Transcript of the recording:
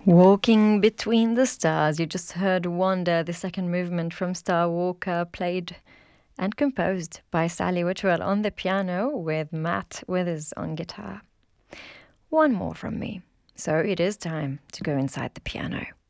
Walking Between the Stars. You just heard Wonder, the second movement from Star Walker, played and composed by Sally Whitwell on the piano with Matt Withers on guitar. One more from me. So it is time to go inside the piano.